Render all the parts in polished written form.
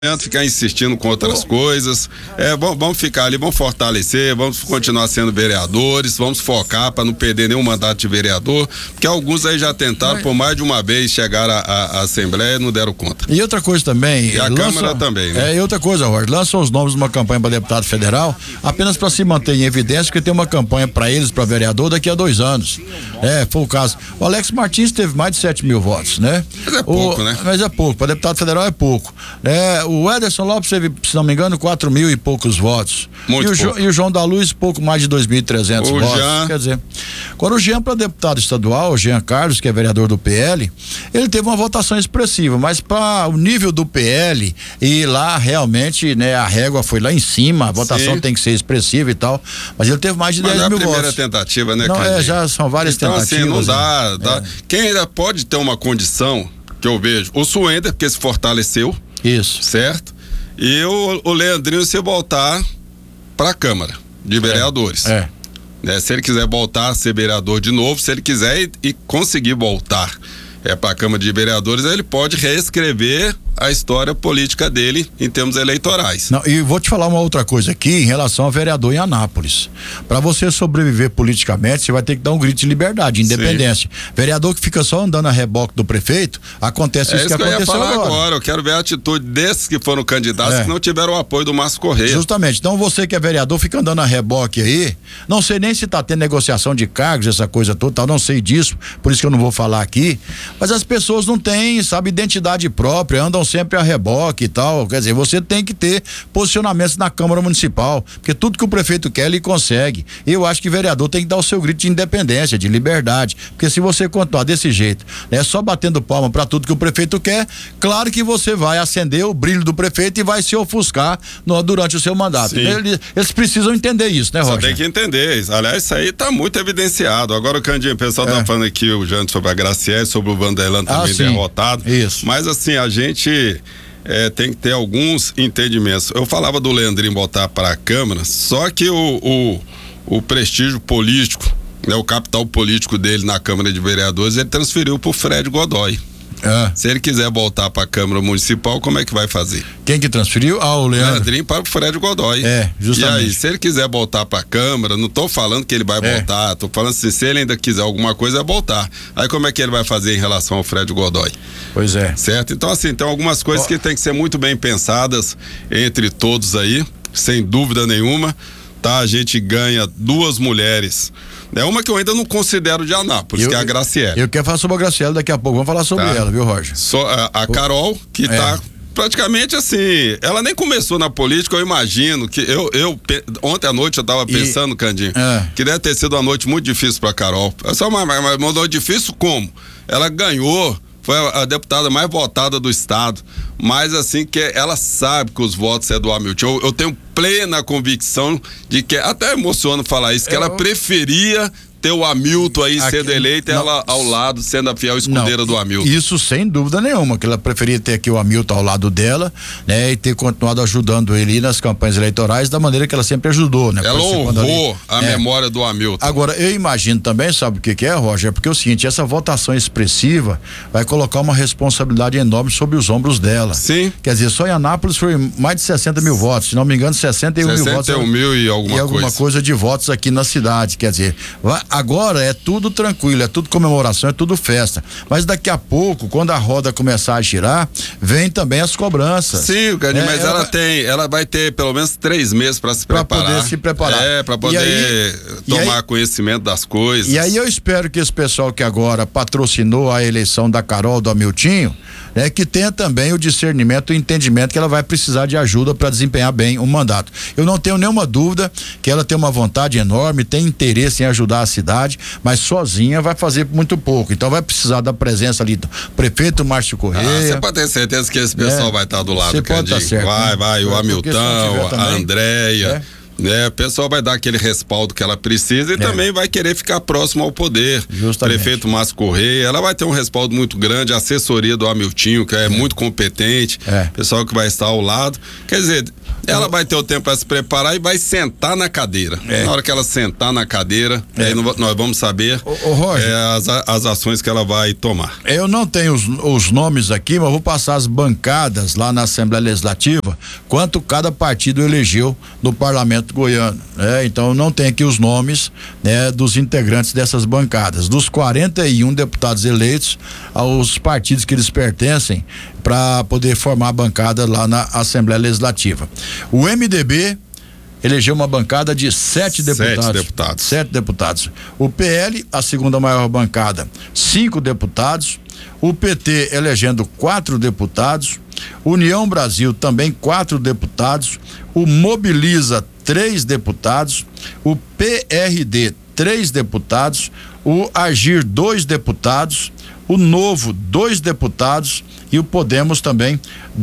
ficar insistindo com outras coisas. Vamos ficar ali, vamos fortalecer, vamos continuar sendo vereadores, vamos focar para não perder nenhum mandato de vereador, porque alguns aí já tentaram por mais de uma vez chegar à Assembleia e não deram conta. E outra coisa também. E a Câmara também, né? E outra coisa, Jorge, lançam os nomes de uma campanha para deputado federal apenas para se manter em evidência, porque tem uma campanha para eles, para vereador, daqui a 2 anos. Foi o caso. O Alex Martins teve mais de 7 mil votos, né? Mas é pouco, né? Mas é pouco, para deputado federal é pouco. O Ederson Lopes teve, se não me engano, 4 mil e poucos votos. E o João da Luz, pouco mais de 2.300 votos. Jean... Quer dizer, agora o Jean, para deputado estadual, o Jean Carlos, que é vereador do PL, ele teve uma votação expressiva, mas para o nível do PL, e lá realmente, né, a régua foi lá em cima, a votação tem que ser expressiva e tal, mas ele teve mais de 10 mil votos. Mas é a primeira tentativa, né, não, já são várias tentativas. Então, assim, não dá. Quem ainda pode ter uma condição, que eu vejo, o Suender, porque se fortaleceu. Isso. Certo? E o Leandrinho se voltar para a Câmara de Vereadores. Se ele quiser voltar a ser vereador de novo, se ele quiser e conseguir voltar para a Câmara de Vereadores, ele pode reescrever a história política dele em termos eleitorais. Não, e vou te falar uma outra coisa aqui em relação ao vereador em Anápolis. Para você sobreviver politicamente, você vai ter que dar um grito de liberdade, de independência. Vereador que fica só andando a reboque do prefeito, acontece isso que aconteceu agora. Eu quero ver a atitude desses que foram candidatos que não tiveram o apoio do Márcio Correia. Justamente. Então você que é vereador fica andando a reboque aí, não sei nem se tá tendo negociação de cargos, essa coisa toda, tal, não sei disso, por isso que eu não vou falar aqui, mas as pessoas não têm, sabe, identidade própria, andam sempre a reboque e tal, quer dizer, você tem que ter posicionamentos na Câmara Municipal, porque tudo que o prefeito quer, ele consegue. Eu acho que vereador tem que dar o seu grito de independência, de liberdade, porque se você continuar desse jeito, só batendo palma para tudo que o prefeito quer, claro que você vai acender o brilho do prefeito e vai se ofuscar durante o seu mandato. Eles precisam entender isso, né, Roger? Só tem que entender, aliás, isso aí tá muito evidenciado. Agora o Candinho, o pessoal tá falando aqui, o Jânio, sobre a Graciele, sobre o Vanderlan também derrotado. Isso. Mas assim, a gente tem que ter alguns entendimentos. Eu falava do Leandrinho voltar para a Câmara, só que o prestígio político, o capital político dele na Câmara de Vereadores, ele transferiu para o Fred Godoy. Se ele quiser voltar para a Câmara Municipal, como é que vai fazer? Quem que transferiu? O Leandrinho para o Fred Godoy. Justamente. E aí, se ele quiser voltar para a Câmara, não tô falando que ele vai voltar, tô falando assim, se ele ainda quiser alguma coisa, é voltar. Aí como é que ele vai fazer em relação ao Fred Godoy? Pois é. Certo? Então assim, tem algumas coisas que tem que ser muito bem pensadas entre todos aí, sem dúvida nenhuma, tá? A gente ganha 2 mulheres. Uma que eu ainda não considero de Anápolis, que é a Graciele. Eu quero falar sobre a Graciele daqui a pouco, vamos falar sobre ela, viu, Roger? A Carol, que tá praticamente assim, ela nem começou na política, eu imagino que ontem à noite eu tava pensando, Candinho, que deve ter sido uma noite muito difícil pra Carol. É só uma noite difícil como? Ela ganhou, foi a deputada mais votada do estado, mas assim, que ela sabe que os votos é do Hamilton. Eu tenho plena convicção de que, até emociona falar isso, que ela preferia ter o Hamilton aí sendo eleito e ela ao lado, sendo a fiel escudeira do Hamilton. Isso sem dúvida nenhuma, que ela preferia ter aqui o Hamilton ao lado dela, e ter continuado ajudando ele nas campanhas eleitorais da maneira que ela sempre ajudou, né? Ela honrou a memória do Hamilton. Agora, eu imagino também, sabe o que é, Roger? Porque é o seguinte, essa votação expressiva vai colocar uma responsabilidade enorme sobre os ombros dela. Sim. Quer dizer, só em Anápolis foi mais de 60 mil votos, se não me engano, 61 mil votos. 61 mil e alguma coisa de votos aqui na cidade, quer dizer, agora é tudo tranquilo, é tudo comemoração, é tudo festa. Mas daqui a pouco, quando a roda começar a girar, vem também as cobranças. Sim, mas ela vai ter pelo menos 3 meses para se preparar. Para poder se preparar. Para poder tomar conhecimento das coisas. E aí eu espero que esse pessoal que agora patrocinou a eleição da Carol, do Hamiltinho, que tenha também o discernimento e o entendimento que ela vai precisar de ajuda para desempenhar bem o mandato. Eu não tenho nenhuma dúvida que ela tem uma vontade enorme, tem interesse em ajudar a cidade, mas sozinha vai fazer muito pouco. Então vai precisar da presença ali do prefeito Márcio Correia. Você pode ter certeza que esse pessoal vai estar do lado, Candinho. Vai, o Hamilton, a Andréia. né? O pessoal vai dar aquele respaldo que ela precisa e também vai querer ficar próximo ao poder. Justamente. Prefeito Márcio Correia, ela vai ter um respaldo muito grande, a assessoria do Hamiltinho, que é muito competente, pessoal que vai estar ao lado. Quer dizer, ela vai ter o tempo para se preparar e vai sentar na cadeira. Na hora que ela sentar na cadeira, aí nós vamos saber as ações que ela vai tomar. Eu não tenho os nomes aqui, mas vou passar as bancadas lá na Assembleia Legislativa, quanto cada partido elegeu no Parlamento Goiano, né? Então não tem aqui os nomes, né, dos integrantes dessas bancadas, dos 41 deputados eleitos aos partidos que eles pertencem, para poder formar a bancada lá na Assembleia Legislativa. O MDB elegeu uma bancada de 7 deputados. 7 deputados. O PL, a segunda maior bancada, 5 deputados. O PT elegendo 4 deputados. União Brasil também 4 deputados. O Mobiliza 3 deputados. O PRD 3 deputados. O Agir 2 deputados. O Novo 2 deputados. E o Podemos também,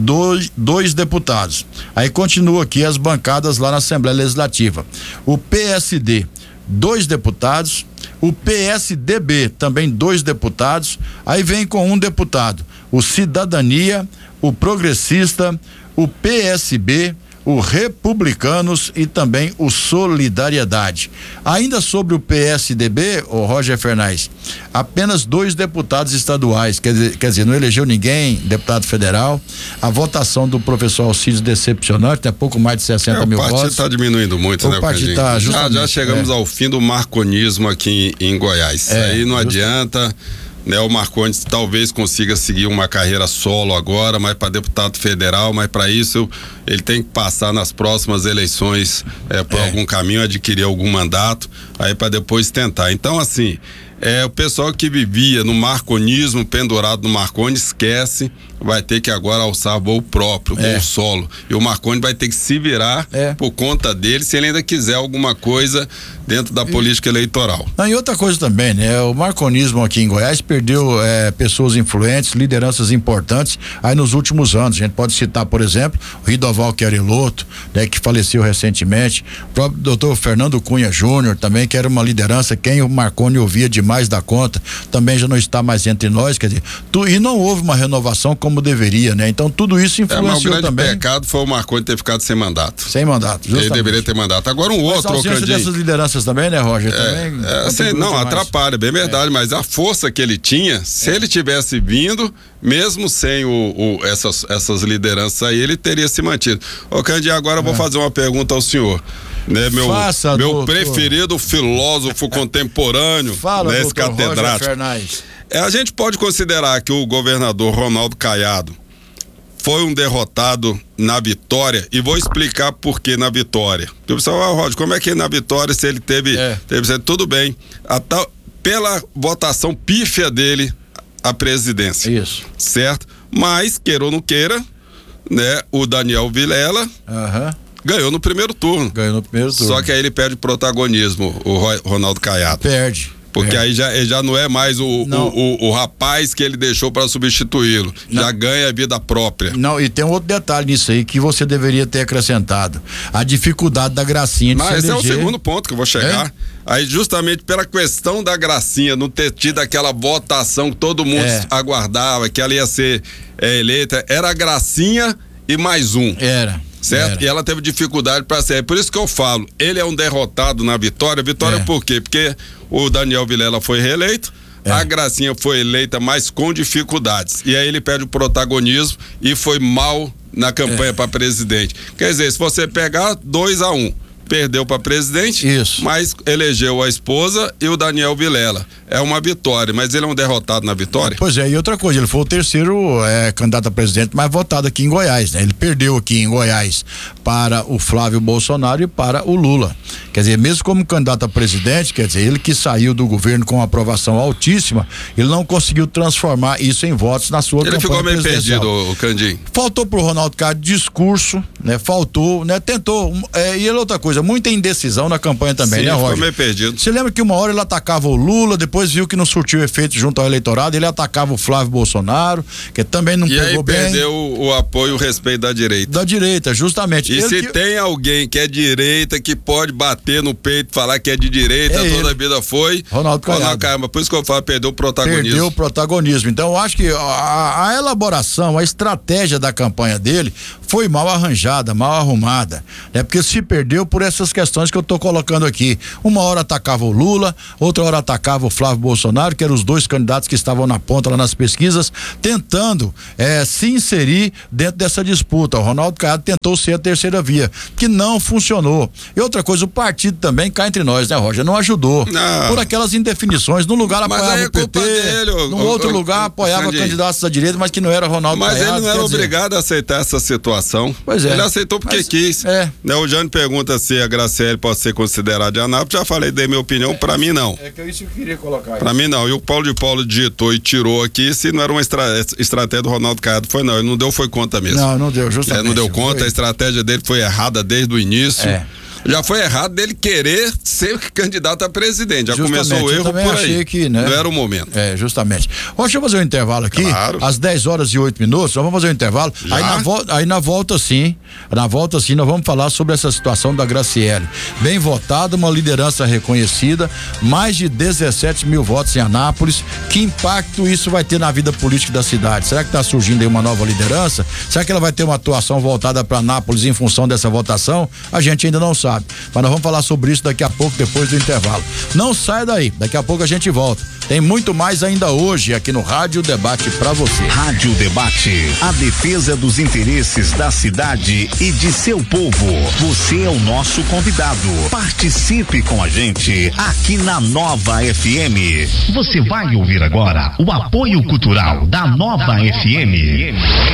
dois deputados. Aí continua aqui as bancadas lá na Assembleia Legislativa. O PSD, 2 deputados. O PSDB, também 2 deputados. Aí vem com 1 deputado. O Cidadania, o Progressista, o PSB, o Republicanos e também o Solidariedade. Ainda sobre o PSDB, o Roger Fernandes, apenas 2 deputados estaduais, quer dizer, não elegeu ninguém, deputado federal. A votação do professor Alcides decepcionante, é pouco mais de 60 mil votos. O partido está diminuindo muito, né? O partido tá já chegamos ao fim do marconismo aqui em Goiás. Aí não adianta. Né, o Marcondes talvez consiga seguir uma carreira solo agora, mas para deputado federal, mas para isso ele tem que passar nas próximas eleições por algum caminho, adquirir algum mandato, aí para depois tentar. Então, assim, o pessoal que vivia no marconismo, pendurado no Marconi, esquece, vai ter que agora alçar voo próprio, voo solo. E o Marconi vai ter que se virar por conta dele, se ele ainda quiser alguma coisa dentro da política eleitoral. E outra coisa também, né? O marconismo aqui em Goiás perdeu pessoas influentes, lideranças importantes aí nos últimos anos. A gente pode citar, por exemplo, o Ridoval Queriloto, né, que faleceu recentemente, o próprio doutor Fernando Cunha Júnior também, que era uma liderança, quem o Marconi ouvia demais da conta, também já não está mais entre nós, quer dizer, e não houve uma renovação como deveria, né? Então tudo isso influenciou mas o também. O pecado foi o Marconi ter ficado sem mandato. Sem mandato, justamente. Ele deveria ter mandato. Agora outro, a ausência dessas lideranças também, né, Roger? Também não, atrapalha, bem verdade, mas a força que ele tinha, se ele tivesse vindo, mesmo sem essas lideranças aí, ele teria se mantido. Ô Candi, agora eu vou fazer uma pergunta ao senhor. Né, meu preferido filósofo contemporâneo, Fala, esse catedrático. A gente pode considerar que o governador Ronaldo Caiado foi um derrotado na vitória, e vou explicar por que na vitória. O pessoal, Roger, como é que na vitória, se ele teve tudo bem, pela votação pífia dele à presidência. Isso. Certo? Mas, queira ou não queira, né, o Daniel Vilela ganhou no primeiro turno. Só que aí ele perde protagonismo, o Ronaldo Caiado. Perde. Porque aí já não é mais o rapaz que ele deixou para substituí-lo. Já ganha vida própria. Não, e tem um outro detalhe nisso aí que você deveria ter acrescentado. A dificuldade da Gracinha de se eleger. Esse é o segundo ponto que eu vou chegar. Aí justamente pela questão da Gracinha não ter tido aquela votação que todo mundo aguardava, que ela ia ser eleita, era a Gracinha e mais um. Certo? E ela teve dificuldade para ser. É por isso que eu falo, ele é um derrotado na vitória. Vitória por quê? Porque o Daniel Vilela foi reeleito, a Gracinha foi eleita, mas com dificuldades. E aí ele perde o protagonismo e foi mal na campanha para presidente. Quer dizer, se você pegar 2-1, perdeu para presidente, mas elegeu a esposa e o Daniel Vilela. É uma vitória, mas ele é um derrotado na vitória. Pois é, e outra coisa, ele foi o terceiro candidato a presidente mais votado aqui em Goiás, né? Ele perdeu aqui em Goiás para o Flávio Bolsonaro e para o Lula. Quer dizer, mesmo como candidato a presidente, quer dizer, ele que saiu do governo com uma aprovação altíssima, ele não conseguiu transformar isso em votos na sua campanha presidencial. Ele ficou meio perdido, o Candim. Faltou pro Ronaldo Caiado discurso, né? Faltou, né? Tentou, e outra coisa, coisa, muita indecisão na campanha também, né, Roger? Ficou meio perdido. Você lembra que uma hora ele atacava o Lula, depois viu que não surtiu efeito junto ao eleitorado, ele atacava o Flávio Bolsonaro, que também não pegou bem. E aí perdeu o apoio e o respeito da direita. Da direita, justamente. E se tem alguém que é direita, que pode bater no peito, falar que é de direita, toda a vida foi, Ronaldo Caiado. Por isso que eu falo, perdeu o protagonismo. Perdeu o protagonismo. Então eu acho que a elaboração, a estratégia da campanha dele foi mal arranjada, mal arrumada, né? Porque se perdeu por essas questões que eu tô colocando aqui. Uma hora atacava o Lula, outra hora atacava o Flávio Bolsonaro, que eram os dois candidatos que estavam na ponta lá nas pesquisas, tentando se inserir dentro dessa disputa. O Ronaldo Caiado tentou ser a terceira via, que não funcionou. E outra coisa, o partido também, cá entre nós, né, Roger, não ajudou. Não. Por aquelas indefinições, num lugar apoiava o PT, no outro lugar apoiava candidatos da direita, mas que não era Ronaldo Caiado. Mas ele não era obrigado a aceitar essa situação. Pois é. Ele aceitou porque quis. Né, o Jânio pergunta se a Graciele pode ser considerada de Anápolis, já falei, dei minha opinião, pra mim não. É que isso eu queria colocar aí. Pra mim não, e o Paulo de Paulo digitou e tirou aqui, se não era uma estratégia do Ronaldo Caiado, foi não, ele não deu, foi conta mesmo. Não deu, justamente. Não deu conta, a estratégia dele foi errada desde o início. Já foi errado dele querer ser candidato a presidente. Já começou o erro por aí. Achei que, né? Não era o momento. Justamente. Deixa eu fazer um intervalo aqui. Claro. Às 10h08. Nós vamos fazer um intervalo. Aí na volta sim, nós vamos falar sobre essa situação da Graciele. Bem votada, uma liderança reconhecida, mais de 17 mil votos em Anápolis. Que impacto isso vai ter na vida política da cidade? Será que está surgindo aí uma nova liderança? Será que ela vai ter uma atuação voltada para Anápolis em função dessa votação? A gente ainda não sabe. Mas nós vamos falar sobre isso daqui a pouco, depois do intervalo. Não sai daí, daqui a pouco a gente volta. Tem muito mais ainda hoje aqui no Rádio Debate pra você. Rádio Debate, a defesa dos interesses da cidade e de seu povo. Você é o nosso convidado. Participe com a gente aqui na Nova FM. Você vai ouvir agora o apoio cultural da Nova FM.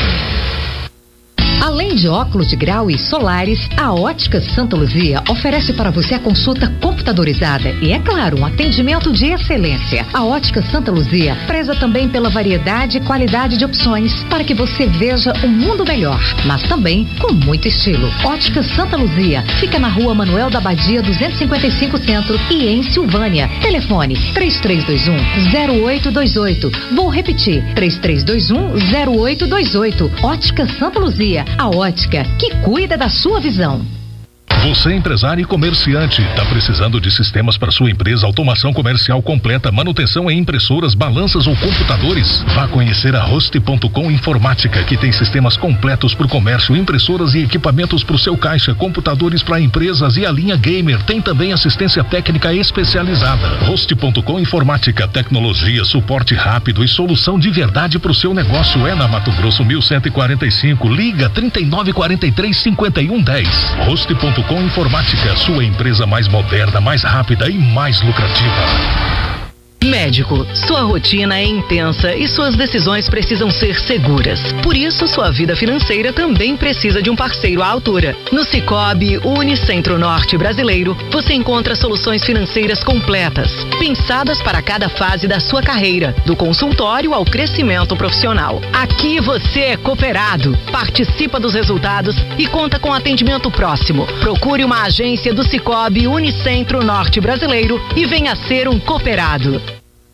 Além de óculos de grau e solares, a Ótica Santa Luzia oferece para você a consulta computadorizada e, é claro, um atendimento de excelência. A Ótica Santa Luzia preza também pela variedade e qualidade de opções para que você veja o mundo melhor, mas também com muito estilo. Ótica Santa Luzia fica na Rua Manuel da Badia 255 Centro e em Silvânia. Telefone 3321-0828. Vou repetir, 3321-0828. Ótica Santa Luzia, a ótica que cuida da sua visão. Você, empresário e comerciante, está precisando de sistemas para sua empresa, automação comercial completa, manutenção em impressoras, balanças ou computadores? Vá conhecer a Host.com Informática, que tem sistemas completos para o comércio, impressoras e equipamentos para o seu caixa, computadores para empresas e a linha gamer. Tem também assistência técnica especializada. Host.com Informática, tecnologia, suporte rápido e solução de verdade para o seu negócio. É na Mato Grosso 1145. Liga 3943-5110. Host.com Informática, sua empresa mais moderna, mais rápida e mais lucrativa. Médico, sua rotina é intensa e suas decisões precisam ser seguras. Por isso, sua vida financeira também precisa de um parceiro à altura. No Sicoob Unicentro Norte Brasileiro, você encontra soluções financeiras completas, pensadas para cada fase da sua carreira, do consultório ao crescimento profissional. Aqui você é cooperado, participa dos resultados e conta com atendimento próximo. Procure uma agência do Sicoob Unicentro Norte Brasileiro e venha ser um cooperado.